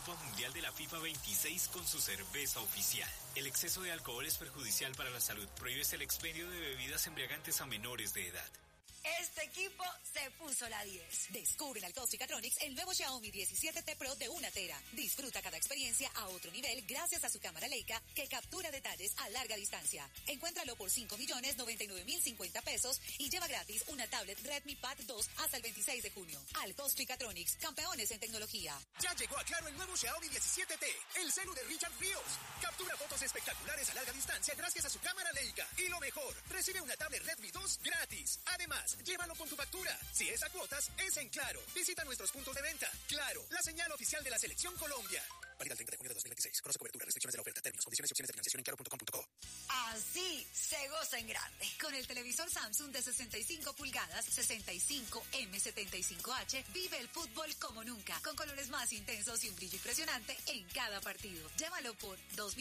Copa Mundial de la FIFA 26 con su cerveza oficial. El exceso de alcohol es perjudicial para la salud. Prohíbes el expendio de bebidas embriagantes a menores de edad. Este equipo se puso la 10. Descubre en Alcost Catronics el nuevo Xiaomi 17T Pro de 1 tera. Disfruta cada experiencia a otro nivel gracias a su cámara Leica que captura detalles a larga distancia. Encuéntralo por 5.099.050 pesos y lleva gratis una tablet Redmi Pad 2 hasta el 26 de junio. Alcost Catronics, campeones en tecnología. Ya llegó a Claro el nuevo Xiaomi 17T, el celu de Richard Ríos. Captura fotos espectaculares a larga distancia gracias a su cámara Leica. Y lo mejor, recibe una tablet Redmi 2 gratis. Además, llévalo con tu factura. Si es a cuotas, es en Claro. Visita nuestros puntos de venta. Claro, la señal oficial de la Selección Colombia. Válida el 30 de junio de 2026. Conoce cobertura, restricciones de la oferta, términos, condiciones y opciones de financiación en claro.com.co. Así se goza en grande. Con el televisor Samsung de 65 pulgadas, 65M75H, vive el fútbol como nunca, con colores más intensos y un brillo impresionante en cada partido. Llévalo por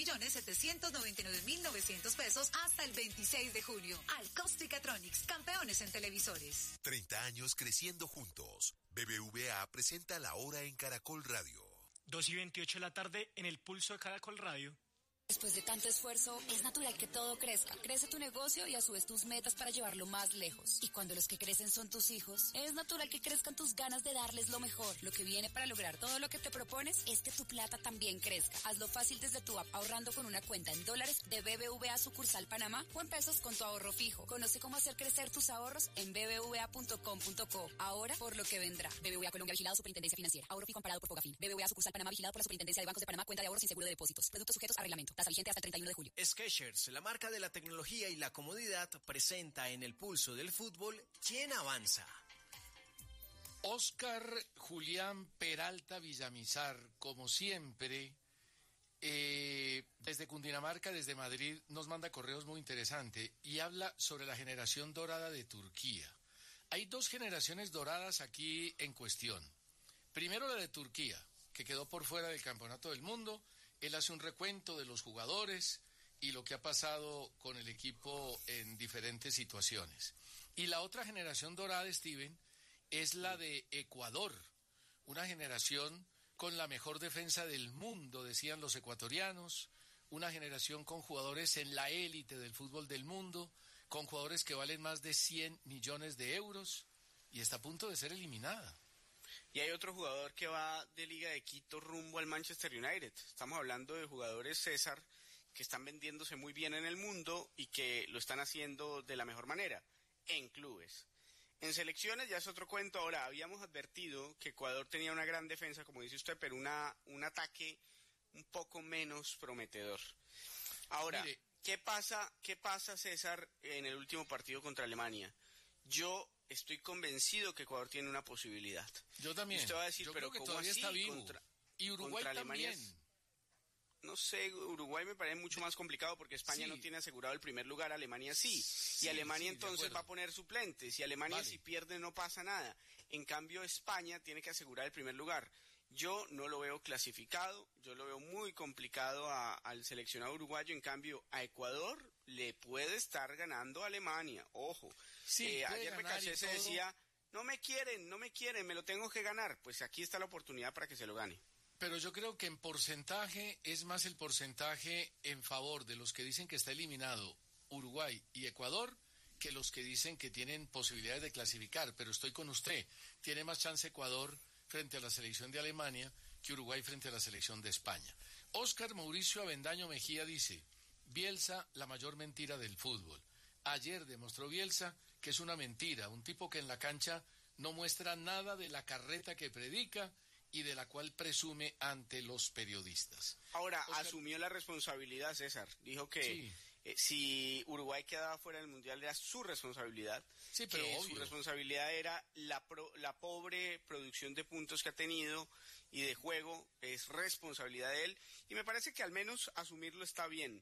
2.799.900 pesos hasta el 26 de junio. Alcost Catronics, campeones en televisores. 30 años creciendo juntos. BBVA presenta La Hora en Caracol Radio. 2:28 de la tarde en el pulso de Caracol Radio. Después de tanto esfuerzo, es natural que todo crezca. Crece tu negocio y a su vez tus metas para llevarlo más lejos. Y cuando los que crecen son tus hijos, es natural que crezcan tus ganas de darles lo mejor. Lo que viene para lograr todo lo que te propones es que tu plata también crezca. Hazlo fácil desde tu app ahorrando con una cuenta en dólares de BBVA sucursal Panamá o en pesos con tu ahorro fijo. Conoce cómo hacer crecer tus ahorros en bbva.com.co. Ahora por lo que vendrá. BBVA Colombia, vigilado Superintendencia Financiera. Ahorro fijo amparado por Fogafín. BBVA sucursal Panamá, vigilado por la Superintendencia de Bancos de Panamá. Cuenta de ahorros sin seguro de depósitos. Productos sujetos a reglamento. Tasa vigente hasta el 31 de julio. Skechers, la marca de la tecnología y la comodidad, presenta en el pulso del fútbol ¿Quién avanza? Oscar Julián Peralta Villamizar, como siempre, desde Cundinamarca, desde Madrid, nos manda correos muy interesantes y habla sobre la generación dorada de Turquía. Hay dos generaciones doradas aquí en cuestión. Primero la de Turquía, que quedó por fuera del Campeonato del Mundo. Él hace un recuento de los jugadores y lo que ha pasado con el equipo en diferentes situaciones. Y la otra generación dorada, Steven, es la de Ecuador, una generación con la mejor defensa del mundo, decían los ecuatorianos, una generación con jugadores en la élite del fútbol del mundo, con jugadores que valen más de 100 millones de euros, y está a punto de ser eliminada. Y hay otro jugador que va de Liga de Quito rumbo al Manchester United. Estamos hablando de jugadores, César, que están vendiéndose muy bien en el mundo y que lo están haciendo de la mejor manera, en clubes. En selecciones ya es otro cuento. Ahora, habíamos advertido que Ecuador tenía una gran defensa, como dice usted, pero un ataque un poco menos prometedor. Ahora, Mire, ¿qué pasa, César, en el último partido contra Alemania? Yo estoy convencido que Ecuador tiene una posibilidad. Yo también. Y usted va a decir, yo pero creo que ¿cómo todavía así? está vivo. Y Uruguay Alemania también. No sé, Uruguay me parece mucho más complicado porque España Sí. no tiene asegurado el primer lugar, Alemania sí. Sí, Y Alemania sí, entonces va a poner suplentes. Y Alemania si pierde no pasa nada. En cambio España tiene que asegurar el primer lugar. Yo no lo veo clasificado, yo lo veo muy complicado al seleccionado uruguayo. En cambio a Ecuador le puede estar ganando a Alemania. Ojo, Sí, ayer Becachese se decía, no me quieren, me lo tengo que ganar. Pues aquí está la oportunidad para que se lo gane. Pero yo creo que en porcentaje es más el porcentaje en favor de los que dicen que está eliminado Uruguay y Ecuador que los que dicen que tienen posibilidades de clasificar. Pero estoy con usted, tiene más chance Ecuador frente a la selección de Alemania que Uruguay frente a la selección de España. Óscar Mauricio Avendaño Mejía dice, Bielsa, la mayor mentira del fútbol. Ayer demostró Bielsa que es una mentira, un tipo que en la cancha no muestra nada de la carreta que predica y de la cual presume ante los periodistas. Ahora, Oscar asumió la responsabilidad, César. Dijo que si Uruguay quedaba fuera del Mundial era su responsabilidad. Sí, pero que obvio. su responsabilidad era la pobre producción de puntos que ha tenido y de juego, es responsabilidad de él. Y me parece que al menos asumirlo está bien.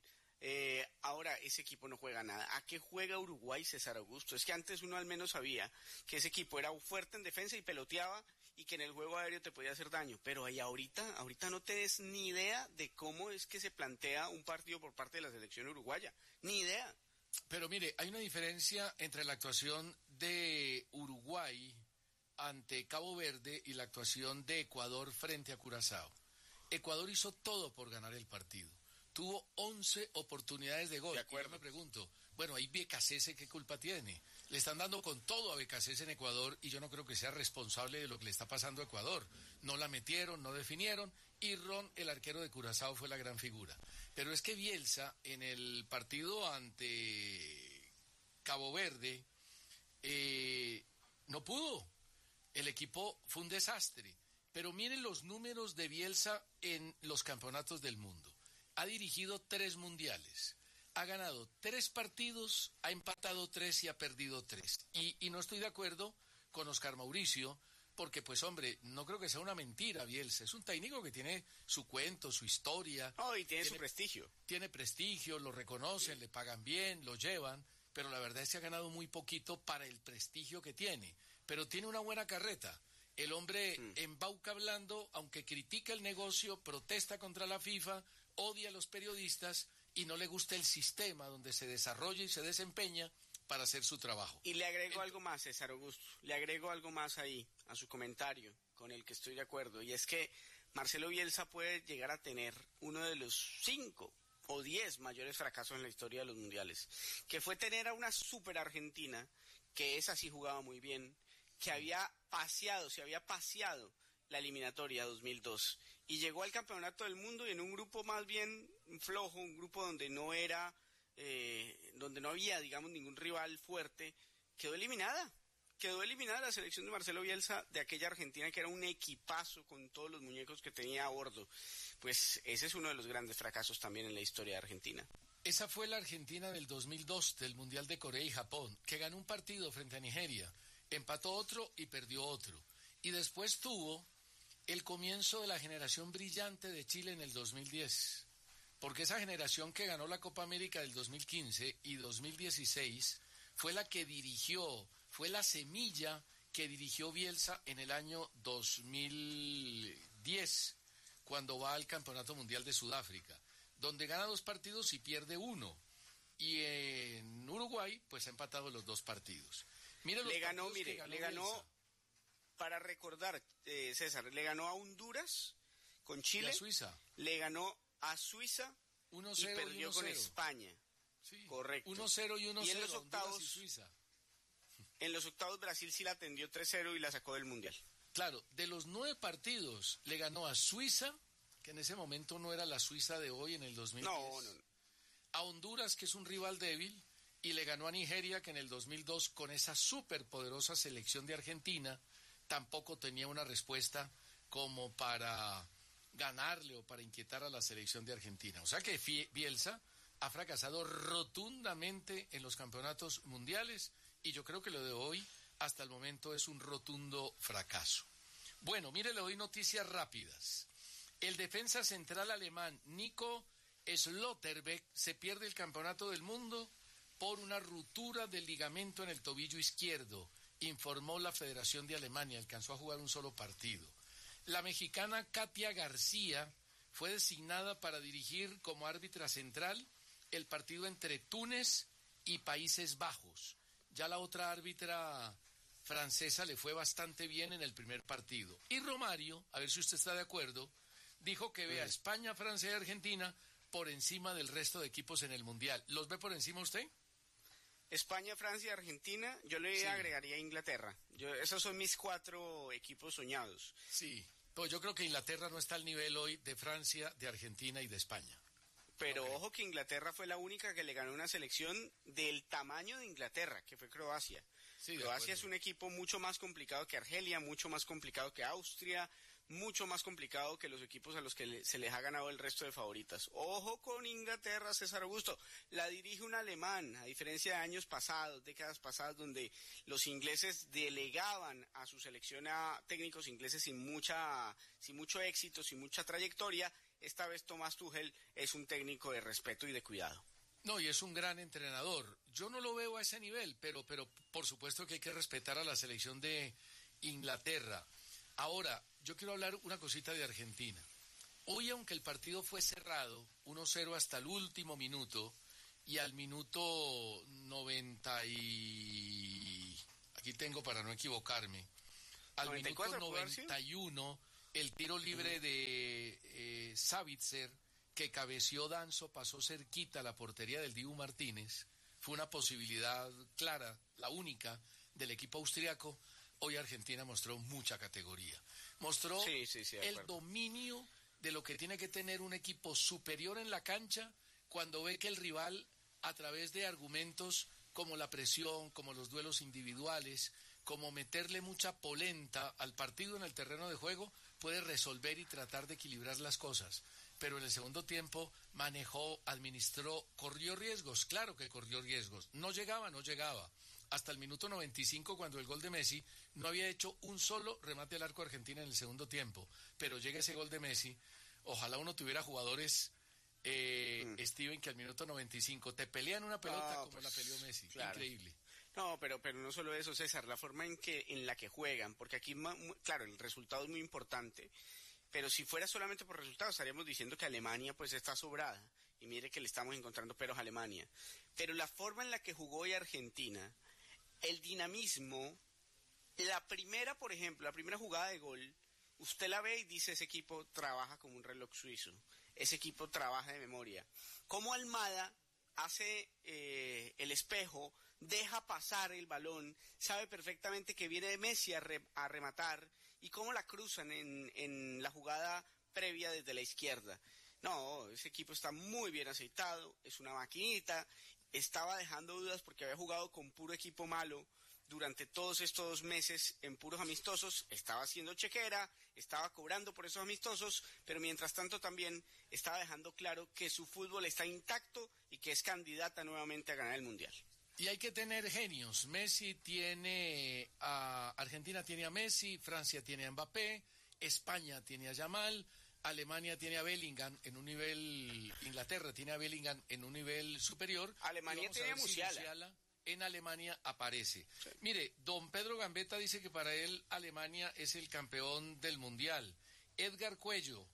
Ahora ese equipo no juega nada. ¿A qué juega Uruguay, César Augusto? Es que antes uno al menos sabía que ese equipo era fuerte en defensa y peloteaba y que en el juego aéreo te podía hacer daño, pero ahí ahorita no te des ni idea de cómo es que se plantea un partido por parte de la selección uruguaya, ni idea. Pero mire, hay una diferencia entre la actuación de Uruguay ante Cabo Verde y la actuación de Ecuador frente a Curazao. Ecuador hizo todo por ganar el partido. Tuvo 11 oportunidades de gol. De acuerdo. Y yo me pregunto, bueno, ahí Becasese, ¿qué culpa tiene? Le están dando con todo a Becasese en Ecuador y yo no creo que sea responsable de lo que le está pasando a Ecuador. No la metieron, no definieron y Ron, el arquero de Curazao, fue la gran figura. Pero es que Bielsa, en el partido ante Cabo Verde, no pudo. El equipo fue un desastre. Pero miren los números de Bielsa en los campeonatos del mundo. Ha dirigido 3 mundiales, ha ganado 3 partidos, ha empatado 3 y ha perdido 3. Y no estoy de acuerdo con Oscar Mauricio, porque pues hombre, no creo que sea una mentira Bielsa. Es un técnico que tiene su cuento, su historia. Y tiene su prestigio. Tiene prestigio, lo reconocen, le pagan bien, lo llevan, pero la verdad es que ha ganado muy poquito para el prestigio que tiene. Pero tiene una buena carreta. El hombre embauca hablando, aunque critica el negocio, protesta contra la FIFA, odia a los periodistas y no le gusta el sistema donde se desarrolla y se desempeña para hacer su trabajo. Y le agrego algo más, César Augusto, le agrego algo más ahí, a su comentario, con el que estoy de acuerdo, y es que Marcelo Bielsa puede llegar a tener uno de los 5 o 10 mayores fracasos en la historia de los mundiales, que fue tener a una super Argentina, que esa sí jugaba muy bien, que se había paseado la eliminatoria 2002 y llegó al campeonato del mundo y en un grupo más bien flojo, un grupo donde no había, digamos, ningún rival fuerte, quedó eliminada la selección de Marcelo Bielsa de aquella Argentina que era un equipazo con todos los muñecos que tenía a bordo. Pues ese es uno de los grandes fracasos también en la historia de Argentina. Esa fue la Argentina del 2002, del Mundial de Corea y Japón, que ganó un partido frente a Nigeria, empató otro y perdió otro. Y después tuvo el comienzo de la generación brillante de Chile en el 2010. Porque esa generación que ganó la Copa América del 2015 y 2016 fue la que dirigió, fue la semilla que dirigió Bielsa en el año 2010, cuando va al Campeonato Mundial de Sudáfrica, donde gana 2 partidos y pierde 1. Y en Uruguay, pues ha empatado los 2 partidos. Le ganó, para recordar, César, le ganó a Honduras con Chile. Y a Suiza. Le ganó a Suiza 1-0 y perdió 1-0. con España. Sí, correcto. 1-0 y 1-0. Y en los octavos, y Suiza. En los octavos Brasil sí la atendió 3-0 y la sacó del Mundial. Claro, de los 9 partidos le ganó a Suiza, que en ese momento no era la Suiza de hoy en el 2010. No. A Honduras, que es un rival débil, y le ganó a Nigeria, que en el 2002, con esa superpoderosa selección de Argentina, tampoco tenía una respuesta como para ganarle o para inquietar a la selección de Argentina. O sea que Bielsa ha fracasado rotundamente en los campeonatos mundiales y yo creo que lo de hoy hasta el momento es un rotundo fracaso. Bueno, mire, le doy noticias rápidas. El defensa central alemán Nico Schlotterbeck se pierde el campeonato del mundo por una ruptura del ligamento en el tobillo izquierdo, informó la Federación de Alemania. Alcanzó a jugar un solo partido. La mexicana Katia García fue designada para dirigir como árbitra central el partido entre Túnez y Países Bajos. Ya la otra árbitra francesa le fue bastante bien en el primer partido. Y Romario, a ver si usted está de acuerdo, dijo que ve a España, Francia y Argentina por encima del resto de equipos en el Mundial. ¿Los ve por encima usted? España, Francia, Argentina, yo le agregaría Inglaterra. Esos son mis 4 equipos soñados. Sí, pues yo creo que Inglaterra no está al nivel hoy de Francia, de Argentina y de España. Pero ojo que Inglaterra fue la única que le ganó una selección del tamaño de Inglaterra, que fue Croacia. Sí, Croacia es un equipo mucho más complicado que Argelia, mucho más complicado que Austria, mucho más complicado que los equipos a los que se les ha ganado el resto de favoritas. Ojo con Inglaterra, César Augusto. La dirige un alemán, a diferencia de años pasados, décadas pasadas, donde los ingleses delegaban a su selección a técnicos ingleses sin mucho éxito, sin mucha trayectoria. Esta vez Thomas Tuchel es un técnico de respeto y de cuidado. No, y es un gran entrenador. Yo no lo veo a ese nivel, pero por supuesto que hay que respetar a la selección de Inglaterra. Ahora, yo quiero hablar una cosita de Argentina. Hoy, aunque el partido fue cerrado, 1-0 hasta el último minuto, y al minuto 90 y... aquí tengo para no equivocarme. Al 94, minuto 91, El tiro libre de Savitzer, que cabeció Danzo, pasó cerquita a la portería del Dibu Martínez. Fue una posibilidad clara, la única, del equipo austriaco. Hoy Argentina mostró mucha categoría. Mostró el dominio de lo que tiene que tener un equipo superior en la cancha cuando ve que el rival, a través de argumentos como la presión, como los duelos individuales, como meterle mucha polenta al partido en el terreno de juego, puede resolver y tratar de equilibrar las cosas. Pero en el segundo tiempo manejó, administró, corrió riesgos, claro que corrió riesgos. No llegaba. Hasta el minuto 95, cuando el gol de Messi, no había hecho un solo remate al arco de Argentina en el segundo tiempo. Pero llega ese gol de Messi. Ojalá uno tuviera jugadores, Steven, que al minuto 95 te pelean una pelota como la peleó Messi. Claro. Increíble. No, pero no solo eso, César, la forma en la que juegan, porque aquí, claro, el resultado es muy importante, pero si fuera solamente por resultados, estaríamos diciendo que Alemania pues está sobrada, y mire que le estamos encontrando peros a Alemania. Pero la forma en la que jugó hoy Argentina, el dinamismo, la primera jugada de gol, usted la ve y dice, ese equipo trabaja como un reloj suizo, ese equipo trabaja de memoria. Como Almada hace el espejo, deja pasar el balón, sabe perfectamente que viene de Messi a rematar, y cómo la cruzan en la jugada previa desde la izquierda. No, ese equipo está muy bien aceitado, es una maquinita, estaba dejando dudas porque había jugado con puro equipo malo durante todos estos meses en puros amistosos, estaba haciendo chequera, estaba cobrando por esos amistosos, pero mientras tanto también estaba dejando claro que su fútbol está intacto y que es candidata nuevamente a ganar el Mundial. Y hay que tener genios. Argentina tiene a Messi, Francia tiene a Mbappé, España tiene a Yamal, Alemania tiene a Bellingham en un nivel, Inglaterra tiene a Bellingham en un nivel superior. Alemania tiene a Musiala. En Alemania aparece. Sí. Mire, don Pedro Gambetta dice que para él Alemania es el campeón del Mundial. Edgar Cuellar.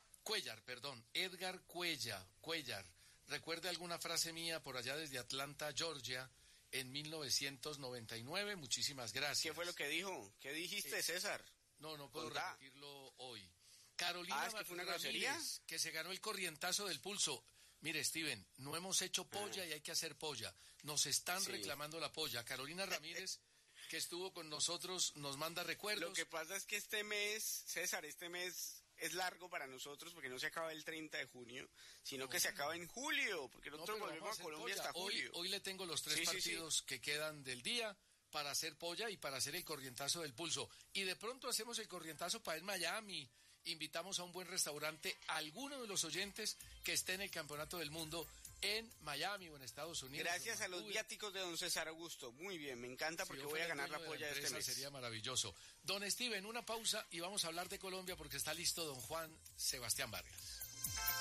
¿Recuerda alguna frase mía por allá desde Atlanta, Georgia, en 1999? Muchísimas gracias. ¿Qué fue lo que dijo? ¿Qué dijiste, César? No puedo repetirlo hoy. Carolina ¿que fue una grosería? Ramírez, que se ganó el corrientazo del pulso. Mire, Steven, no hemos hecho polla y hay que hacer polla. Nos están reclamando la polla. Carolina Ramírez, que estuvo con nosotros, nos manda recuerdos. Lo que pasa es que este mes, César, es largo para nosotros porque no se acaba el 30 de junio, sino que se acaba en julio, porque nosotros volvemos a Colombia hasta julio. Hoy le tengo los 3 partidos que quedan del día para hacer polla y para hacer el corrientazo del pulso. Y de pronto hacemos el corrientazo para ir a Miami. Invitamos a un buen restaurante a alguno de los oyentes que esté en el Campeonato del Mundo en Miami o en Estados Unidos. Gracias a los viáticos de don César Augusto. Muy bien, me encanta porque voy a ganar la polla de este mes. Sería maravilloso. Don Steven, una pausa y vamos a hablar de Colombia porque está listo don Juan Sebastián Vargas.